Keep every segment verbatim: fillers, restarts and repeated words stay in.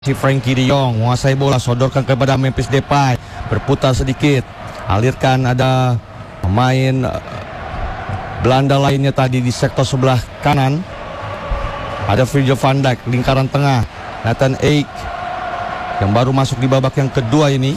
Si Frenkie de Jong menguasai bola, sodorkan kepada Memphis Depay, berputar sedikit, alirkan. Ada pemain Belanda lainnya tadi di sektor sebelah kanan. Ada Virgil van Dijk, lingkaran tengah. Nathan Ake yang baru masuk di babak yang kedua ini.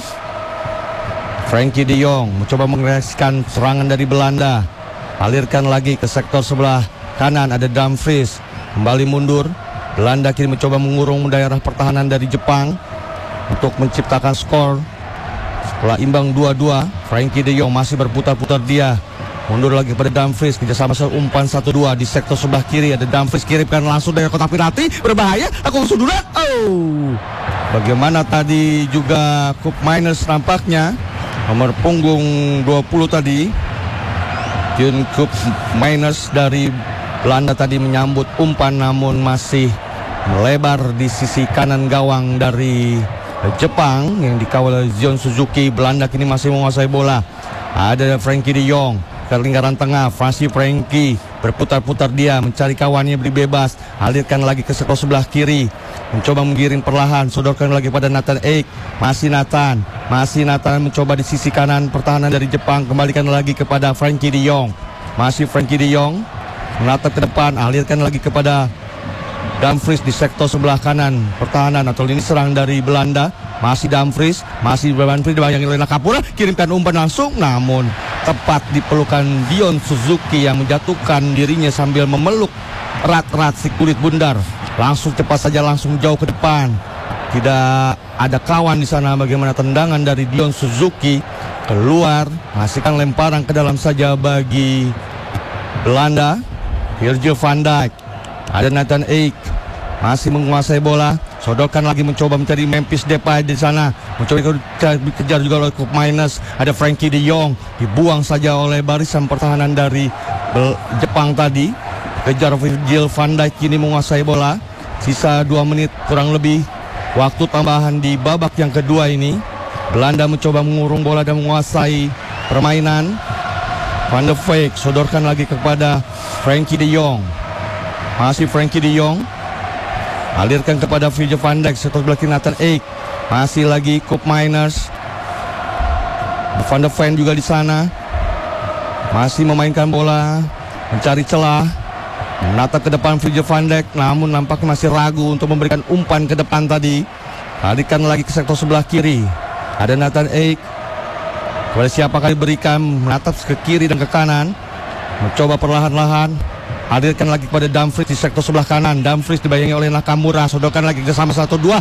Frenkie de Jong mencoba mengekspresikan serangan dari Belanda, alirkan lagi ke sektor sebelah kanan. Ada Dumfries kembali mundur. Belanda kini mencoba mengurung daerah pertahanan dari Jepang untuk menciptakan skor. Setelah imbang dua dua, Frenkie de Jong masih berputar-putar dia. Mundur lagi pada Dumfries, kerjasama umpan satu dua di sektor sebelah kiri. Ada Dumfries, kirimkan langsung dari kotak penalti, berbahaya, aku suduran. Oh, bagaimana tadi juga Koop Meiners nampaknya, nomor punggung dua puluh tadi, Jeroen Koop Meiners dari Belanda tadi menyambut umpan, namun masih melebar di sisi kanan gawang dari Jepang yang dikawal oleh Zion Suzuki. Belanda kini masih menguasai bola. Ada Frenkie de Jong ke lingkaran tengah. Francis Frenkie berputar-putar dia mencari kawannya, beri bebas, alirkan lagi ke sektor sebelah kiri, mencoba menggiring perlahan, sodorkan lagi pada Nathan Ake. Masih Nathan, masih Nathan mencoba di sisi kanan pertahanan dari Jepang, kembalikan lagi kepada Frenkie de Jong. Masih Frenkie de Jong menatap ke depan, alirkan lagi kepada Dumfries di sektor sebelah kanan pertahanan atau lini serang dari Belanda. Masih Dumfries, masih Dumfries dibayangin oleh Nakamura, kirimkan umpan langsung, namun tepat di pelukan Dion Suzuki yang menjatuhkan dirinya sambil memeluk erat-erat si kulit bundar. Langsung cepat saja, langsung jauh ke depan. Tidak ada kawan di sana. Bagaimana tendangan dari Dion Suzuki keluar, menghasilkan lemparan ke dalam saja bagi Belanda. Virgil van Dijk, ada Nathan Ake, masih menguasai bola, sodorkan lagi, mencoba mencari Memphis Depay di sana, mencoba dikejar juga oleh Koop Meiners. Ada Frenkie de Jong, dibuang saja oleh barisan pertahanan dari Jepang tadi. Kejar Virgil van Dijk, kini menguasai bola. Sisa dua menit kurang lebih waktu tambahan di babak yang kedua ini. Belanda mencoba mengurung bola dan menguasai permainan. Van de Beek sodorkan lagi kepada Frenkie de Jong. Masih Frenkie de Jong, alirkan kepada Virgil van Dijk, sektor sebelah kiri Nathan Ake. Masih lagi Koop Meiners. Van de Ven juga di sana. Masih memainkan bola, mencari celah, menatap ke depan Virgil van Dijk, namun nampaknya masih ragu untuk memberikan umpan ke depan tadi. Alirkan lagi ke sektor sebelah kiri. Ada Nathan Ake. Kepada siapa kali berikan, menatap ke kiri dan ke kanan, mencoba perlahan-lahan, alirkan lagi kepada Dumfries di sektor sebelah kanan. Dumfries dibayangi oleh Nakamura, sodorkan lagi ke sama satu dua.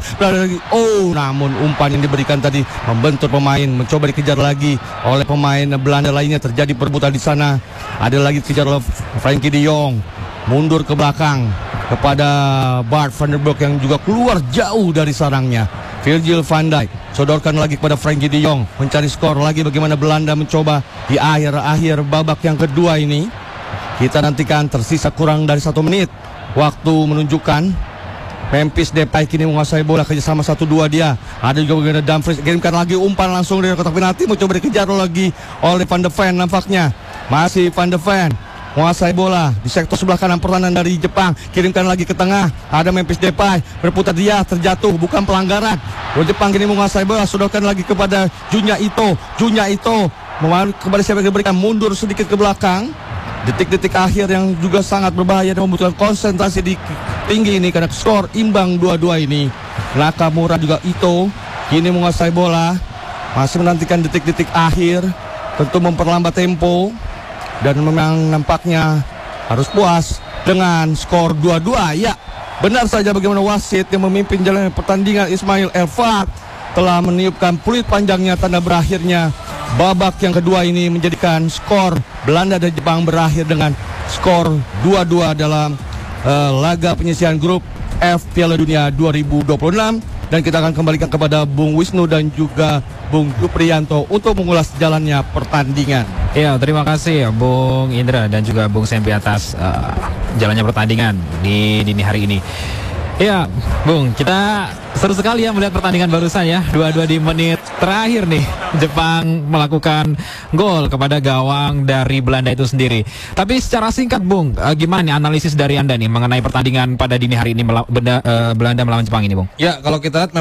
Oh, namun umpan yang diberikan tadi membentur pemain, mencoba dikejar lagi oleh pemain Belanda lainnya. Terjadi perebutan di sana. Ada lagi dikejar oleh Frenkie de Jong, mundur ke belakang kepada Bart van der Beek yang juga keluar jauh dari sarangnya. Virgil van Dijk sodorkan lagi kepada Frenkie de Jong, mencari skor lagi. Bagaimana Belanda mencoba di akhir-akhir babak yang kedua ini. Kita nantikan, tersisa kurang dari satu menit. Waktu menunjukkan Memphis Depay kini menguasai bola, kerjasama satu dua dia. Ada juga bagaimana Dumfries, kirimkan lagi umpan langsung dari kotak penalti, mencoba dikejar lagi oleh Van de Ven nampaknya. Masih Van de Ven menguasai bola di sektor sebelah kanan pertahanan dari Jepang, kirimkan lagi ke tengah. Ada Memphis Depay, berputar dia, terjatuh, bukan pelanggaran. Jepang kini menguasai bola, sodorkan lagi kepada Junya Ito. Junya Ito kepada siapa yang diberikan, mundur sedikit ke belakang. Detik-detik akhir yang juga sangat berbahaya dan membutuhkan konsentrasi di tinggi ini karena skor imbang dua dua ini. Nakamura juga Ito kini menguasai bola, masih menantikan detik-detik akhir, tentu memperlambat tempo. Dan memang nampaknya harus puas dengan skor dua dua. Ya, benar saja bagaimana wasit yang memimpin jalannya pertandingan, Ismail Elfat, telah meniupkan peluit panjangnya tanda berakhirnya babak yang kedua ini, menjadikan skor Belanda dan Jepang berakhir dengan skor dua dua dalam uh, laga penyisihan grup F Piala Dunia dua ribu dua puluh enam. Dan kita akan kembalikan kepada Bung Wisnu dan juga Bung Yuprianto untuk mengulas jalannya pertandingan. Ya, terima kasih Bung Indra dan juga Bung Sempi atas uh, jalannya pertandingan di dini hari ini. Ya, Bung, kita seru sekali ya melihat pertandingan barusan ya. Dua-dua di menit terakhir nih, Jepang melakukan gol kepada gawang dari Belanda itu sendiri. Tapi secara singkat, Bung, uh, gimana nih analisis dari Anda nih mengenai pertandingan pada dini hari ini mela- benda, uh, Belanda melawan Jepang ini, Bung? Ya, kalau kita lihat